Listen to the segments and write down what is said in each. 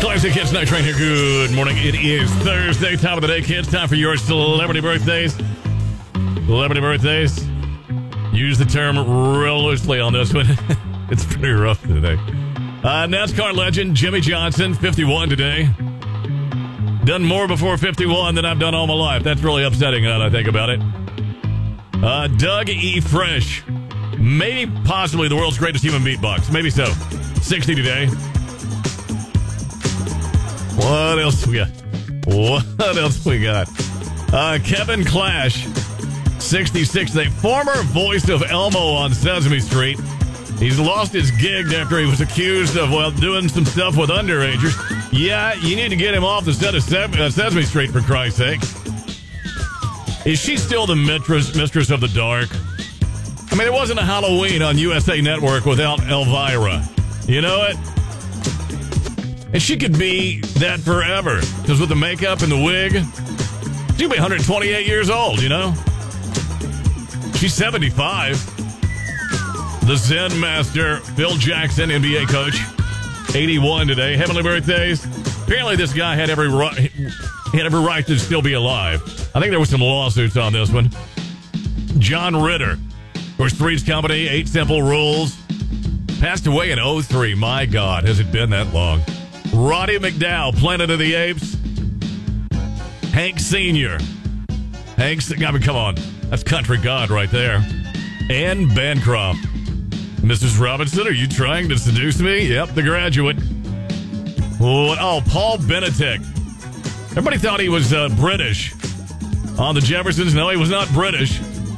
Classic Hits Night Train here. Good morning. It is Thursday, top of the day, kids. Time for your celebrity birthdays. Celebrity birthdays. Use the term real loosely on this one. It's pretty rough today. NASCAR legend Jimmie Johnson, 51 today. Done more before 51 than I've done all my life. That's really upsetting now that I think about it. Doug E. Fresh. Maybe, possibly the world's greatest human beatbox. Maybe so. 60 today. What else we got? Kevin Clash, 66, the former voice of Elmo on Sesame Street. He's lost his gig after he was accused of, doing some stuff with underagers. Yeah, you need to get him off the set of Sesame Street, for Christ's sake. Is she still the mistress of the dark? I mean, it wasn't a Halloween on USA Network without Elvira. You know it? And she could be that forever. Because with the makeup and the wig, she'll be 128 years old, you know? She's 75. The Zen Master, Phil Jackson, NBA coach, 81 today. Heavenly birthdays. Apparently this guy had every right to still be alive. I think there were some lawsuits on this one. John Ritter, of course, Three's Company, 8 Simple Rules. Passed away in 03. My God, has it been that long? Roddy McDowell, Planet of the Apes. Hank Sr. I mean, come on. That's country god right there. Anne Bancroft. Mrs. Robinson, are you trying to seduce me? Yep, The Graduate. Oh, Paul Benedict. Everybody thought he was British on the Jeffersons. No, he was not British.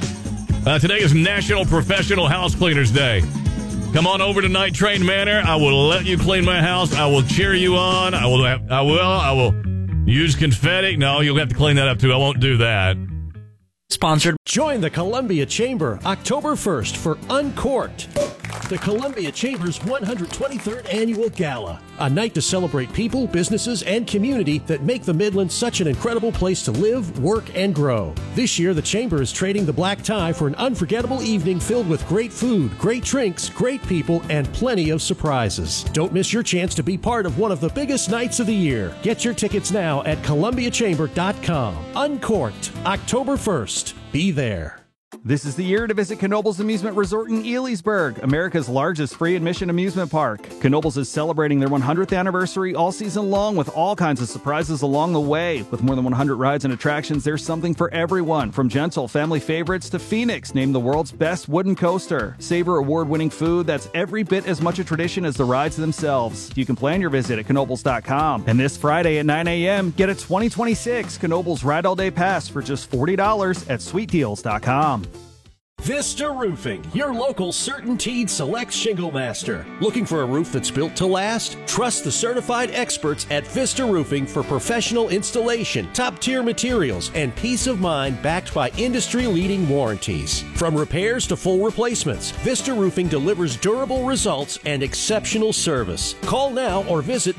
Today is National Professional House Cleaners Day. Come on over to Night Train Manor. I will let you clean my house. I will cheer you on. I will use confetti. No, you'll have to clean that up too. I won't do that. Sponsored. Join the Columbia Chamber October 1st for Uncorked, the Columbia Chamber's 123rd Annual Gala. A night to celebrate people, businesses, and community that make the Midlands such an incredible place to live, work, and grow. This year, the Chamber is trading the black tie for an unforgettable evening filled with great food, great drinks, great people, and plenty of surprises. Don't miss your chance to be part of one of the biggest nights of the year. Get your tickets now at ColumbiaChamber.com. Uncorked, October 1st. Be there. This is the year to visit Knoebels Amusement Resort in Elysburg, America's largest free admission amusement park. Knoebels is celebrating their 100th anniversary all season long with all kinds of surprises along the way. With more than 100 rides and attractions, there's something for everyone, from gentle family favorites to Phoenix, named the world's best wooden coaster. Savor award-winning food that's every bit as much a tradition as the rides themselves. You can plan your visit at Knoebels.com. And this Friday at 9 a.m., get a 2026 Knoebels Ride All Day Pass for just $40 at SweetDeals.com. Vista Roofing, your local CertainTeed Select Shingle Master. Looking for a roof that's built to last? Trust the certified experts at Vista Roofing for professional installation, top-tier materials, and peace of mind backed by industry-leading warranties. From repairs to full replacements, Vista Roofing delivers durable results and exceptional service. Call now or visit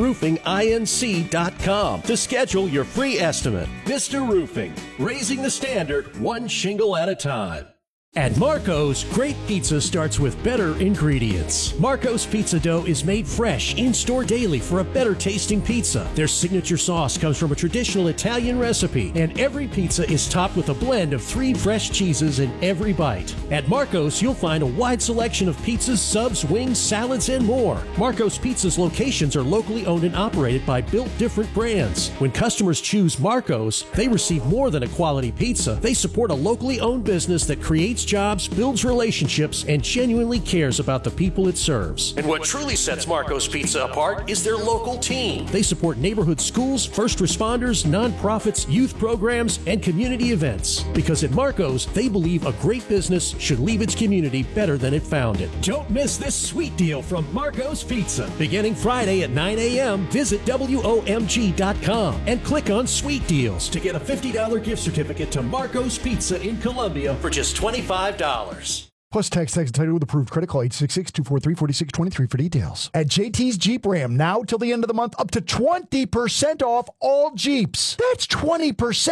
VistaRoofingINC.com to schedule your free estimate. Vista Roofing, raising the standard one shingle at a time. At Marco's, great pizza starts with better ingredients. Marco's pizza dough is made fresh, in-store daily for a better tasting pizza. Their signature sauce comes from a traditional Italian recipe, and every pizza is topped with a blend of 3 fresh cheeses in every bite. At Marco's, you'll find a wide selection of pizzas, subs, wings, salads, and more. Marco's Pizza's locations are locally owned and operated by Built Different brands. When customers choose Marco's, they receive more than a quality pizza. They support a locally owned business that creates jobs, builds relationships, and genuinely cares about the people it serves. And what truly sets Marco's Pizza apart is their local team. They support neighborhood schools, first responders, nonprofits, youth programs, and community events. Because at Marco's, they believe a great business should leave its community better than it found it. Don't miss this sweet deal from Marco's Pizza. Beginning Friday at 9 a.m., visit WOMG.com and click on Sweet Deals to get a $50 gift certificate to Marco's Pizza in Columbia for just $25. Plus text and title with approved credit. Call 866-243-4623 for details. At JT's Jeep Ram, now till the end of the month, up to 20% off all Jeeps. That's 20%.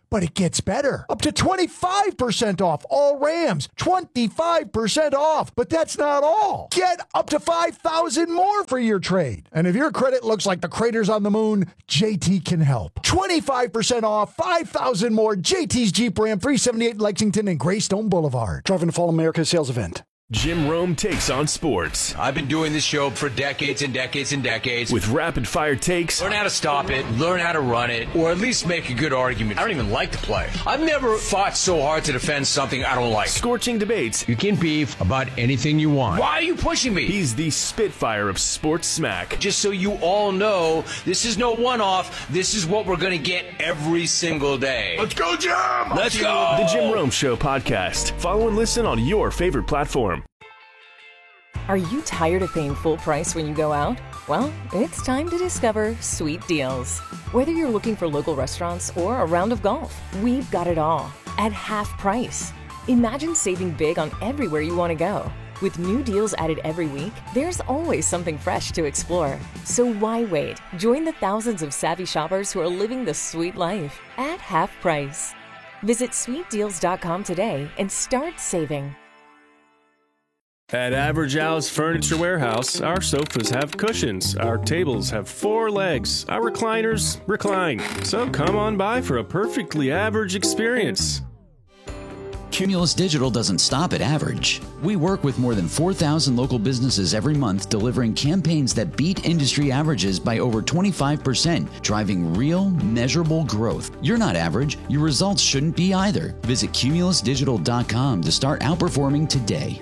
but it gets better. Up to 25% off all Rams. 25% off. But that's not all. Get up to $5,000 more for your trade. And if your credit looks like the craters on the moon, JT can help. 25% off, $5,000 more. JT's Jeep Ram, 378 Lexington and Greystone Boulevard. Driving to Fall America sales event. Jim Rome takes on sports. I've been doing this show for decades and decades and decades. With rapid-fire takes. Learn how to stop it, learn how to run it, or at least make a good argument. I don't even like to play. I've never fought so hard to defend something I don't like. Scorching debates. You can beef about anything you want. Why are you pushing me? He's the Spitfire of sports smack. Just so you all know, this is no one-off. This is what we're going to get every single day. Let's go, Jim! Let's go! The Jim Rome Show podcast. Follow and listen on your favorite platform. Are you tired of paying full price when you go out? Well, it's time to discover Sweet Deals. Whether you're looking for local restaurants or a round of golf, we've got it all at half price. Imagine saving big on everywhere you want to go. With new deals added every week, there's always something fresh to explore. So why wait? Join the thousands of savvy shoppers who are living the sweet life at half price. Visit sweetdeals.com today and start saving. At Average Al's Furniture Warehouse, our sofas have cushions, our tables have 4 legs, our recliners recline. So come on by for a perfectly average experience. Cumulus Digital doesn't stop at average. We work with more than 4,000 local businesses every month, delivering campaigns that beat industry averages by over 25%, driving real, measurable growth. You're not average. Your results shouldn't be either. Visit cumulusdigital.com to start outperforming today.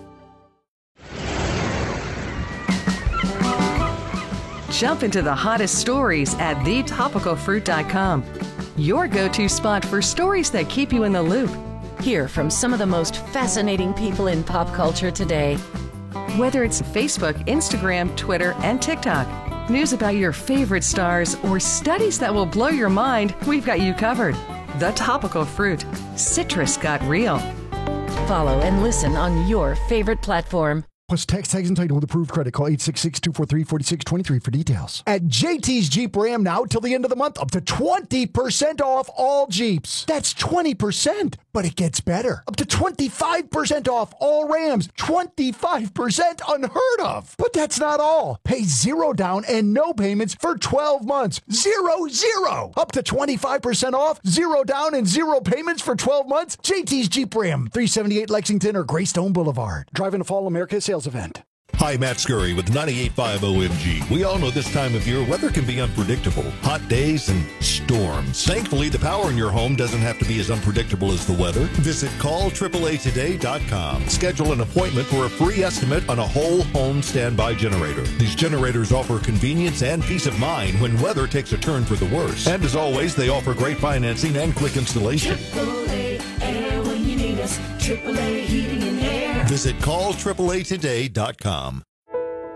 Jump into the hottest stories at thetopicalfruit.com. Your go-to spot for stories that keep you in the loop. Hear from some of the most fascinating people in pop culture today. Whether it's Facebook, Instagram, Twitter, and TikTok, news about your favorite stars, or studies that will blow your mind, we've got you covered. The Topical Fruit. Citrus got real. Follow and listen on your favorite platform. Plus text tags and title with approved credit. Call 866-243-4623 for details. At JT's Jeep Ram now till the end of the month, up to 20% off all Jeeps. That's 20%, but it gets better. Up to 25% off all Rams. 25% unheard of. But that's not all. Pay 0 down and no payments for 12 months. 0. Up to 25% off, 0 down and 0 payments for 12 months. JT's Jeep Ram, 378 Lexington or Greystone Boulevard. Driving to Fall America sales event. Hi, Matt Scurry with 98.5 OMG. We all know this time of year, weather can be unpredictable. Hot days and storms. Thankfully, the power in your home doesn't have to be as unpredictable as the weather. Visit callAAAtoday.com. Schedule an appointment for a free estimate on a whole home standby generator. These generators offer convenience and peace of mind when weather takes a turn for the worse. And as always, they offer great financing and quick installation. AAA Air when you need us. AAA Heating and Air. Visit callAAAtoday.com.